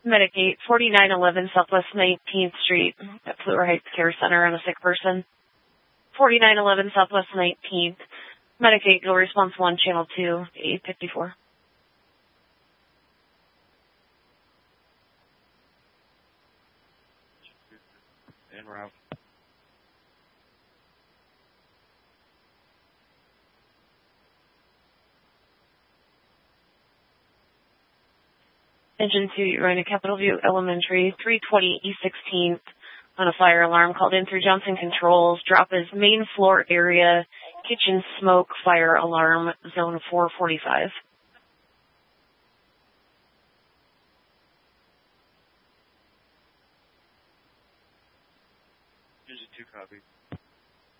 Medicate 4911 Southwest 19th Street at Fluor Heights Care Center on a sick person. 4911 Southwest 19th. Medicate, go response 1, channel 2, 854. En route. Engine 2, you're going to Capitol View Elementary, 320 E16th on a fire alarm called in through Johnson Controls. Drop is main floor area, kitchen smoke, fire alarm, zone 445. Engine 2 copy.